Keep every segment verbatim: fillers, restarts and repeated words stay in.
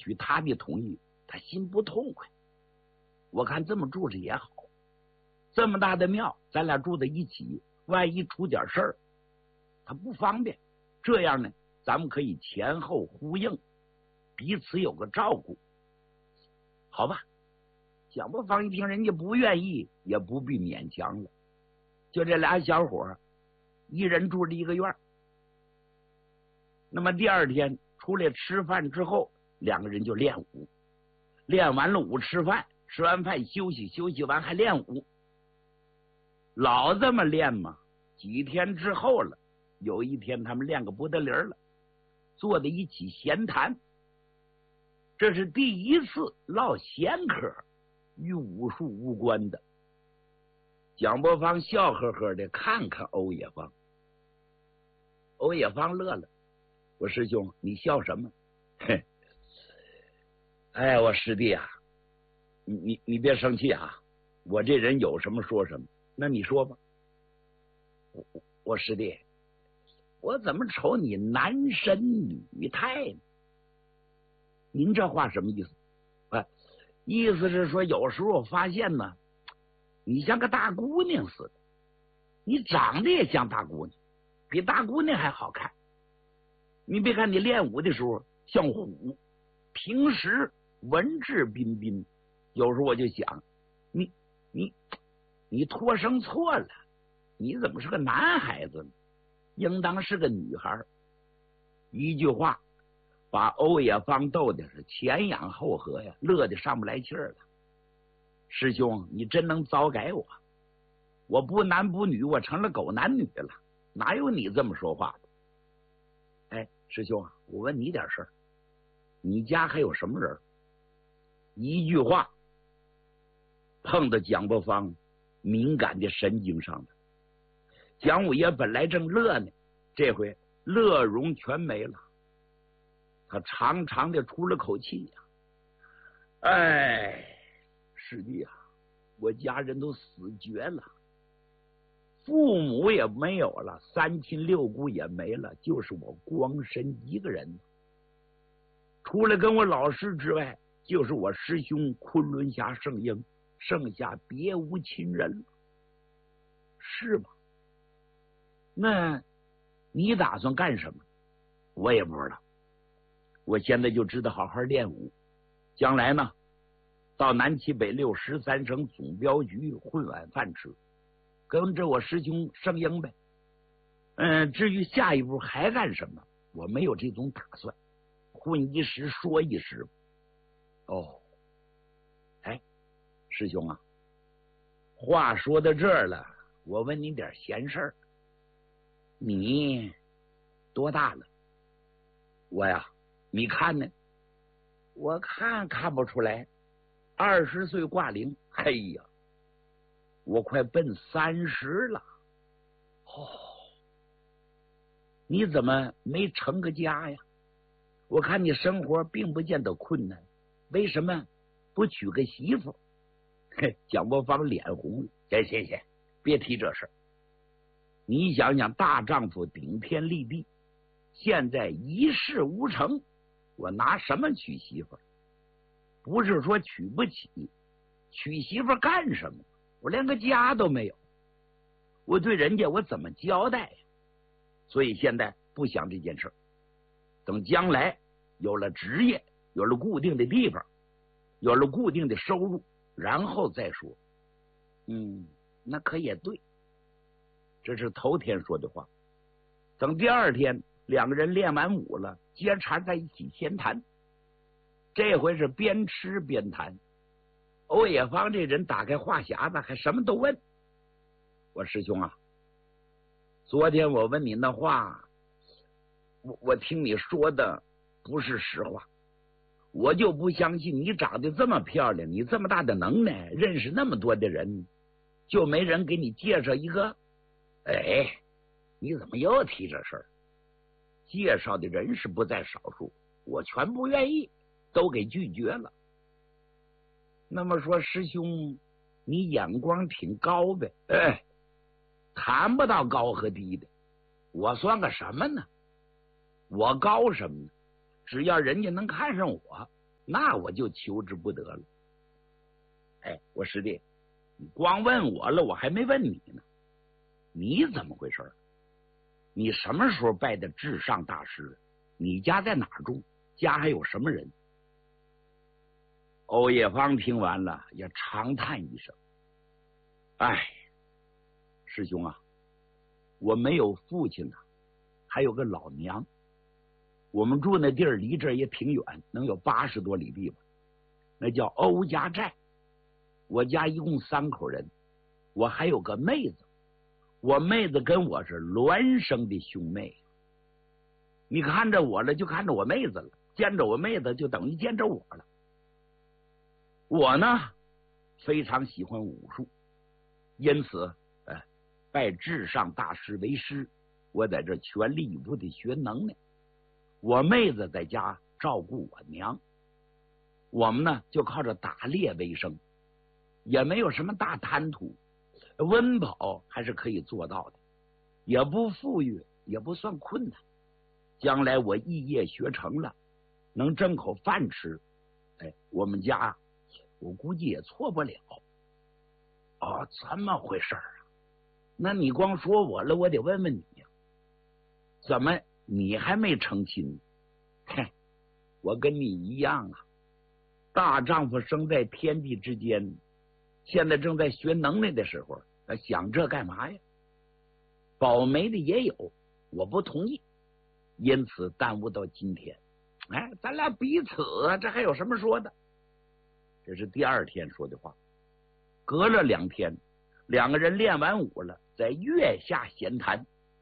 取他的同意，他心不痛快。我看这么住着也好，这么大的庙，咱俩住在一起，万一出点事儿，他不方便。这样呢，咱们可以前后呼应，彼此有个照顾，好吧？蒋伯芳一听人家不愿意，也不必勉强了。就这俩小伙，一人住着一个院。那么第二天出来吃饭之后，两个人就练武，练完了武吃饭，吃完饭休息，休息完还练武，老这么练嘛。几天之后了，有一天他们练个不得灵了，坐在一起闲谈。这是第一次唠闲嗑，与武术无关的。蒋伯芳笑呵呵的看看欧野芳，欧野芳乐了。我师兄，你笑什么？嘿，哎，我师弟啊，你你你别生气啊，我这人有什么说什么。那你说吧。我我师弟，我怎么瞅你男神女态呢？您这话什么意思？啊，意思是说，有时候我发现呢，你像个大姑娘似的，你长得也像大姑娘，比大姑娘还好看。你别看你练武的时候像虎，平时文质彬彬，有时候我就想，你你你托生错了，你怎么是个男孩子呢？应当是个女孩。一句话把欧野芳逗的是前仰后合呀，乐得上不来气儿了。师兄，你真能早改我，我不男不女，我成了狗男女了，哪有你这么说话的？哎，师兄啊，我问你点事儿，你家还有什么人？一句话碰到蒋伯芳敏感的神经上了。蒋五爷本来正乐呢，这回乐容全没了，他长长的出了口气呀、啊，哎，师弟啊，我家人都死绝了，父母也没有了，三亲六姑也没了，就是我光身一个人。除了跟我老师之外，就是我师兄昆仑侠圣婴，剩下别无亲人了，是吧？那你打算干什么？我也不知道，我现在就知道好好练武，将来呢，到南七北六十三省总镖局混碗饭吃，跟着我师兄圣婴呗。嗯，至于下一步还干什么，我没有这种打算，混一时说一时。哦，哎，师兄啊，话说到这儿了，我问你点闲事儿。你多大了？我呀，你看呢？我看看不出来，二十岁挂零。嘿呀，我快奔三十了。哦，你怎么没成个家呀？我看你生活并不见得困难，为什么不娶个媳妇？嘿，蒋伯芳脸红了。行行行，别提这事儿。你想想，大丈夫顶天立地，现在一事无成，我拿什么娶媳妇？不是说娶不起，娶媳妇干什么？我连个家都没有，我对人家我怎么交代呀？所以现在不想这件事，等将来有了职业，有了固定的地方，有了固定的收入，然后再说。嗯，那可也对。这是头天说的话。等第二天两个人练完武了，接茬在一起闲谈，这回是边吃边谈。欧野芳这人打开话匣子，还什么都问。我师兄啊，昨天我问你那话，我我听你说的不是实话，我就不相信你长得这么漂亮，你这么大的能耐，认识那么多的人，就没人给你介绍一个？哎，你怎么又提这事儿？介绍的人是不在少数，我全不愿意，都给拒绝了。那么说，师兄，你眼光挺高呗？哎，谈不到高和低的，我算个什么呢？我高什么呢？只要人家能看上我， 那我就求之不得了。哎，我师弟，你光问我了，我还没问你呢。你怎么回事？你什么时候拜的至上大师？你家在哪儿住？家还有什么人？欧叶芳听完了，也长叹一声：“哎，师兄啊，我没有父亲呐、啊，还有个老娘。我们住那地儿离这儿也挺远，能有八十多里地吧。那叫欧家寨。我家一共三口人，我还有个妹子。我妹子跟我是孪生的兄妹。你看着我了，就看着我妹子了；见着我妹子，就等于见着我了。我呢，非常喜欢武术，因此，呃，拜至上大师为师。我在这全力以赴的学能耐。我妹子在家照顾我娘，我们呢就靠着打猎为生，也没有什么大贪图，温饱还是可以做到的，也不富裕，也不算困难。将来我肄业学成了，能挣口饭吃，哎，我们家我估计也错不了。哦，这么回事啊？那你光说我了，我得问问你呀，怎么你还没成亲？嘿，我跟你一样啊，大丈夫生在天地之间，现在正在学能耐的时候，想这干嘛呀？保媒的也有，我不同意，因此耽误到今天。哎，咱俩彼此这还有什么说的？这是第二天说的话。隔了两天，两个人练完武了，在月下闲谈。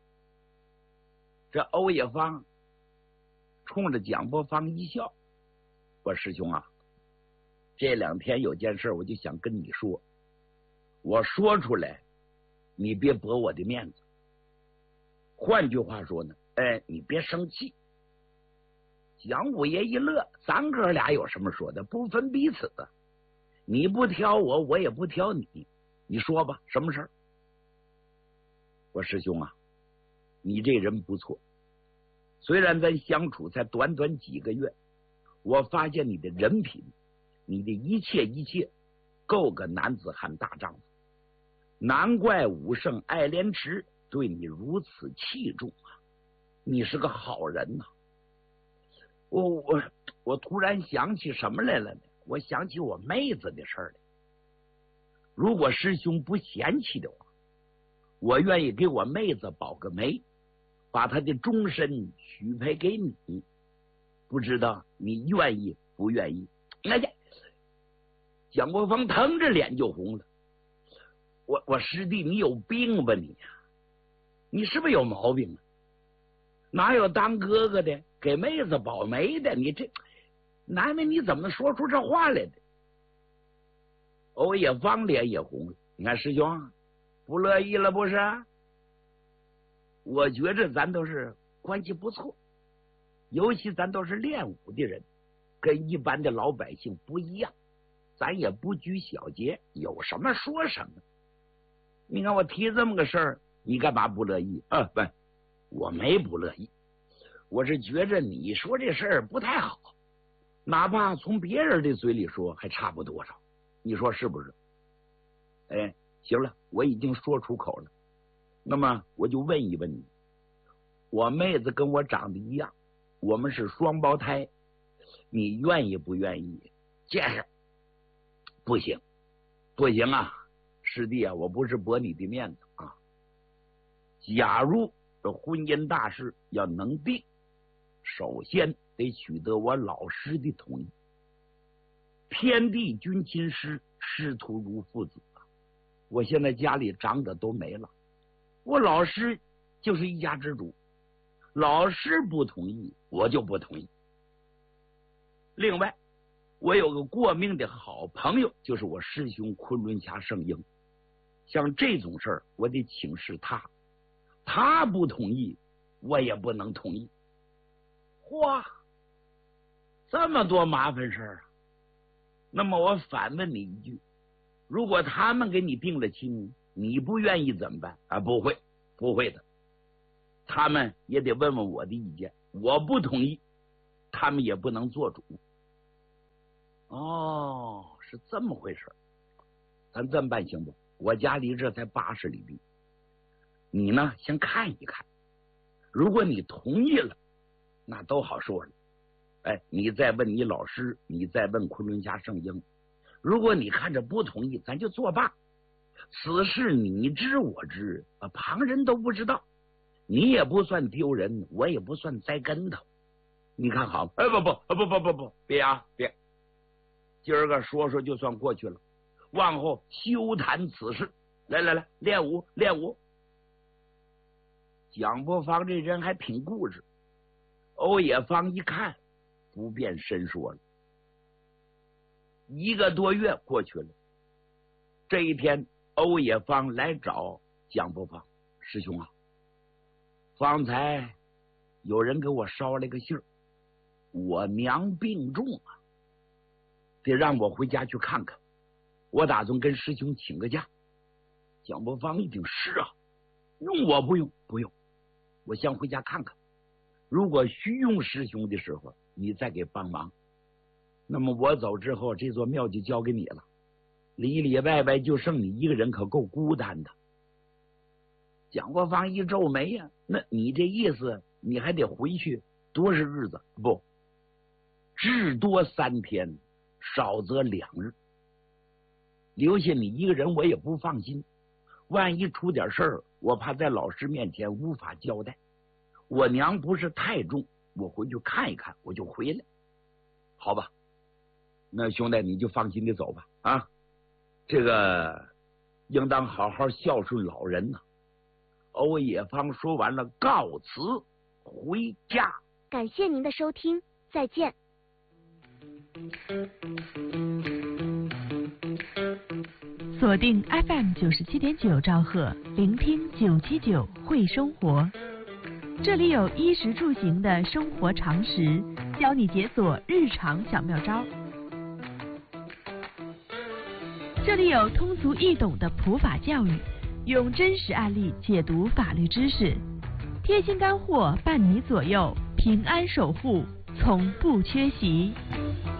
这欧叶芳冲着蒋伯芳一笑：“我师兄啊，这两天有件事，我就想跟你说。我说出来，你别驳我的面子。换句话说呢，哎，你别生气。”蒋五爷一乐：“咱哥俩有什么说的？不分彼此的。你不挑我，我也不挑你。你说吧，什么事儿？”我师兄啊，你这人不错，虽然咱相处才短短几个月，我发现你的人品，你的一切一切，够个男子汉大丈夫。难怪武圣爱莲池对你如此器重啊！你是个好人呐、啊。我我我突然想起什么来了呢？我想起我妹子的事儿来。如果师兄不嫌弃的话，我愿意给我妹子保个媒，把她的终身许配给你，不知道你愿意不愿意？哎呀，蒋国芳腾着脸就红了。我我师弟，你有病吧你呀？你是不是有毛病啊？哪有当哥哥的给妹子保媒的？你这难为你怎么说出这话来的？欧叶芳脸也红了。你看师兄不乐意了不是？我觉着咱都是关系不错，尤其咱都是练武的人，跟一般的老百姓不一样，咱也不拘小节，有什么说什么。你看我提这么个事儿，你干嘛不乐意啊？不，我没不乐意，我是觉着你说这事儿不太好，哪怕从别人的嘴里说还差不多少，你说是不是？哎，行了，我已经说出口了，那么我就问一问你，我妹子跟我长得一样，我们是双胞胎，你愿意不愿意？这事不行，不行啊！师弟啊，我不是驳你的面子啊。假如这婚姻大事要能定，首先得取得我老师的同意。天地君亲师，师徒如父子。我现在家里长者都没了，我老师就是一家之主，老师不同意，我就不同意。另外，我有个过命的好朋友，就是我师兄昆仑侠圣婴。像这种事儿，我得请示他，他不同意，我也不能同意。嚯，这么多麻烦事儿啊！那么我反问你一句，如果他们给你定了亲，你不愿意怎么办啊？不会，不会的，他们也得问问我的意见，我不同意，他们也不能做主。 是这么回事，咱这么办行不？我家离这才八十里地，你呢先看一看，如果你同意了，那都好说了。哎，你再问你老师，你再问昆仑侠圣婴，如果你看着不同意，咱就作罢。此事你知我知，旁人都不知道，你也不算丢人，我也不算栽跟头，你看好？哎，不不不不不不，别啊别，今儿个说说就算过去了，往后休谈此事。来来来，练武练武。蒋伯芳这人还挺固执，欧野芳一看不便深说了。一个多月过去了，这一天欧野芳来找蒋伯芳，师兄啊，方才有人给我捎了个信儿，我娘病重啊，得让我回家去看看，我打算跟师兄请个假。蒋伯芳一听，是啊，用我不用不用，我先回家看看，如果需用师兄的时候你再给帮忙，那么我走之后这座庙就交给你了，里里外外就剩你一个人，可够孤单的。蒋伯芳一皱眉呀、啊，那你这意思你还得回去多少日子？不，至多三天，少则两日，留下你一个人我也不放心，万一出点事儿，我怕在老师面前无法交代。我娘不是太重，我回去看一看我就回来，好吧？那兄弟你就放心的走吧啊，这个应当好好孝顺老人呢、啊。欧野芳说完了，告辞回家。 感谢您的收听，再见。 锁定 F M 九十七点九兆赫，聆听九七九会生活。这里有衣食住行的生活常识，教你解锁日常小妙招。这里有通俗易懂的普法教育，用真实案例解读法律知识，贴心干货伴你左右，平安守护从不缺席。